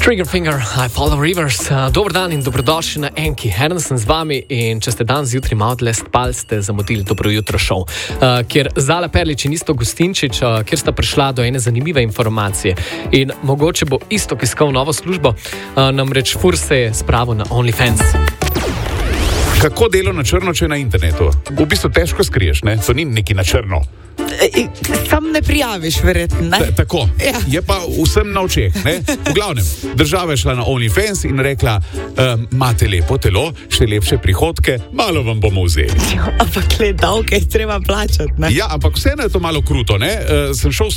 Triggerfinger, I Follow Rivers. Dober dan in dobrodošli na Enki. Heren sem z vami in če ste danes zjutraj malo dlje spali, ste zamudili Dobro jutro šov, kjer Zala Perlič in Isto Gustinčič, kjer sta prišla do ene zanimive informacije. In mogoče bo Isto iskal novo službo, namreč Furs se je spravil na OnlyFans. Kako delo na črno, če je na internetu? V bistvu težko skriješ, ne? To ni neki na črno. Sam ne prijaviš, verjetno, ne? Tako, ja. Je pa vsem na očeh, ne? V glavnem, država je šla na OnlyFans in rekla, imate lepo telo, še lepše prihodke, malo vam bomo vzeli. Ampak davke je treba plačati, ne? Ja, ampak vseeno je to malo kruto, ne? Sem šel,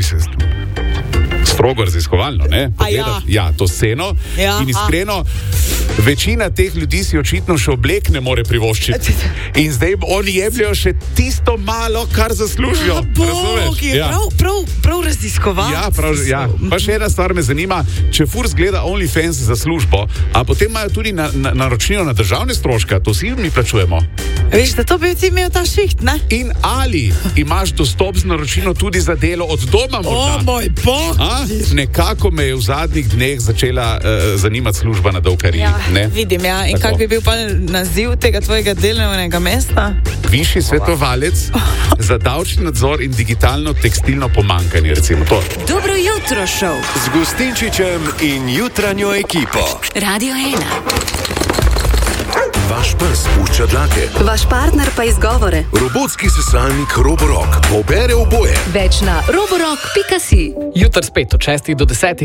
strogo raziskovalno, ne? Ja, to sceno. Ja, in iskreno, večina teh ljudi si očitno še oblek ne more privoščiti. In zdaj oni jemljajo še tisto malo, kar zaslužijo. Bog, je prav raziskovalno. Ja, ja. Pa še ena stvar me zanima, če Furs gleda OnlyFans za službo, a potem imajo tudi naročnino na državne stroške, to si mi plačujemo. Veš, da to bi ti imel ta šiht, ne? In ali imaš dostop z naročino tudi za delo od doma morda? O moj bog! Nekako me je v zadnjih dneh začela zanimati služba na Davkariji. Ja, vidim, ja. In kak bi bil pa naziv tega tvojega delovnega mesta? Višji svetovalec za davčni nadzor in digitalno tekstilno pomanjkanje, recimo to. Dobro jutro šov z Gustinčičem in jutranjo ekipo. Radio 1. Vaš pes pušča dlake. Vaš partner pa izgovore. Robotski sesalnik Roborock pobere oboje. Več na roborock.si. Jutr spet od 6 do 10.